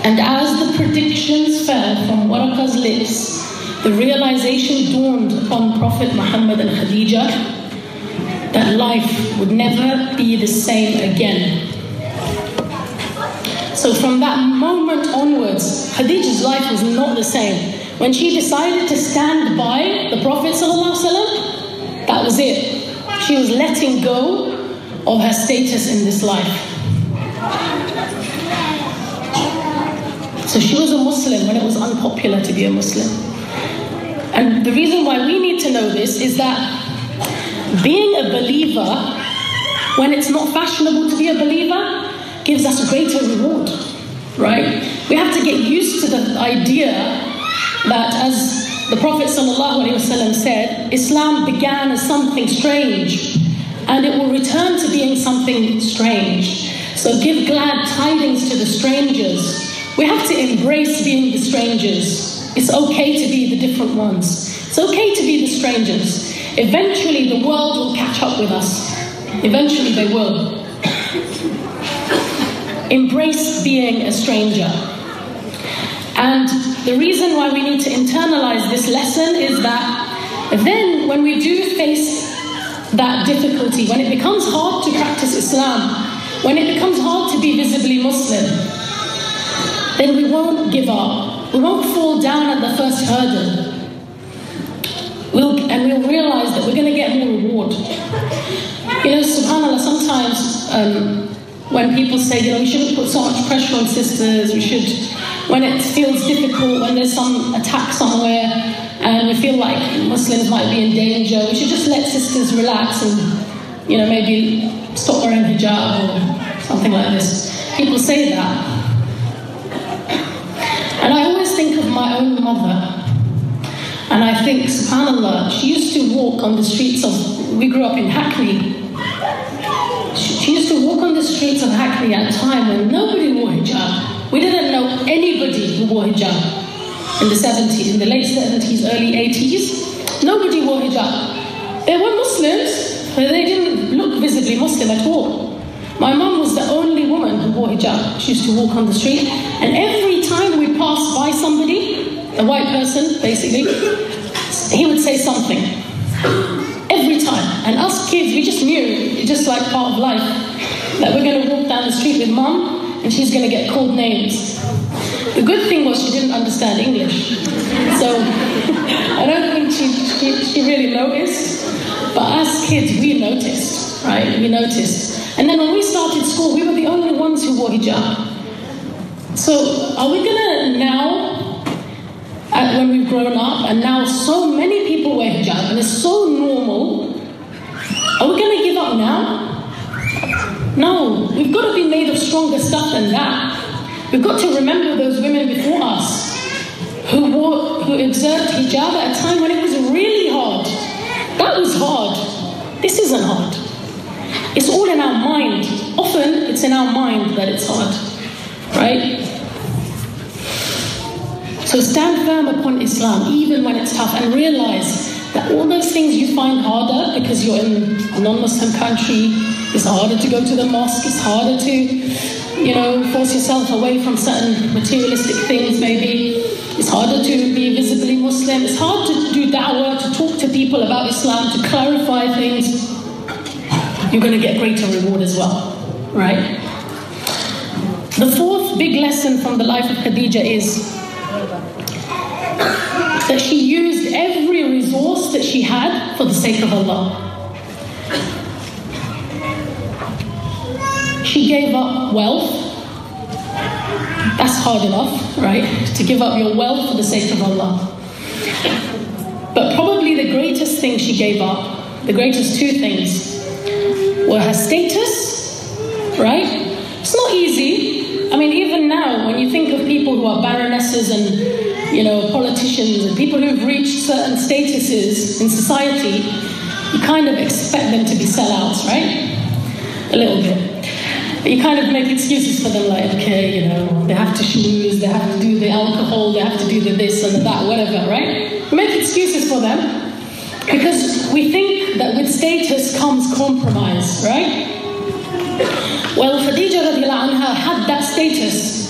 And as the predictions fell from Waraqa's lips, the realization dawned upon Prophet Muhammad and Khadija that life would never be the same again. So from that moment onwards, Khadija's life was not the same. When she decided to stand by the Prophet ﷺ, that was it. She was letting go of her status in this life. So she was a Muslim when it was unpopular to be a Muslim. And the reason why we need to know this is that being a believer, when it's not fashionable to be a believer, gives us a greater reward, right? We have to get used to the idea that, as the Prophet ﷺ said, Islam began as something strange and it will return to being something strange. So give glad tidings to the strangers. We have to embrace being the strangers. It's okay to be the different ones. It's okay to be the strangers. Eventually the world will catch up with us. Eventually they will. Embrace being a stranger. And the reason why we need to internalize this lesson is that then when we do face that difficulty, when it becomes hard to practice Islam, when it becomes hard to be visibly Muslim, then we won't give up. We won't fall down at the first hurdle. We'll realize that we're going to get more reward. You know, subhanAllah, sometimes when people say, you know, we shouldn't put so much pressure on sisters, we should, when it feels difficult, when there's some attack somewhere, and we feel like Muslims might be in danger, we should just let sisters relax and, you know, maybe stop wearing hijab or something like this. People say that. And I always think of my own mother. And I think, subhanAllah, she used to walk on the streets of, we grew up in Hackney. She used to walk on the streets of Hackney at a time when nobody wore hijab. We didn't know anybody who wore hijab in the 70s, in the late 70s, early 80s. Nobody wore hijab. There were Muslims, but they didn't look visibly Muslim at all. My mum was the only woman who wore hijab. She used to walk on the street, and every time we passed by somebody, a white person, basically, he would say something. Every time. And us kids, we just knew, it's just like part of life, that we're going to walk down the street with mum, and she's going to get called names. The good thing was she didn't understand English. So, I don't think she really noticed. But as kids, we noticed, right? We noticed. And then when we started school, we were the only ones who wore hijab. So are we going to now, when we've grown up, and now so many people wear hijab, and it's so normal, are we going to give up now? No, we've got to be made of stronger stuff than that. We've got to remember those women before us who observed hijab at a time when it was really hard. That was hard. This isn't hard. It's all in our mind. Often, it's in our mind that it's hard, right? So stand firm upon Islam, even when it's tough, and realize that all those things you find harder because you're in a non-Muslim country, it's harder to go to the mosque, it's harder to, you know, force yourself away from certain materialistic things maybe. It's harder to be visibly Muslim. It's hard to do da'wah, to talk to people about Islam, to clarify things. You're going to get greater reward as well, right? The fourth big lesson from the life of Khadija is that she used every resource that she had for the sake of Allah. She gave up wealth. That's hard enough, right? To give up your wealth for the sake of Allah. But probably the greatest thing she gave up, the greatest two things, were her status, right? It's not easy. I mean, even now, when you think of people who are baronesses and, you know, politicians and people who've reached certain statuses in society, you kind of expect them to be sellouts, right? A little bit. You kind of make excuses for them, like, okay, you know, they have to schmooze, they have to do the alcohol, they have to do the this and the that, whatever, right? We make excuses for them because we think that with status comes compromise, right? Well, Khadija radiallahu anha had that status.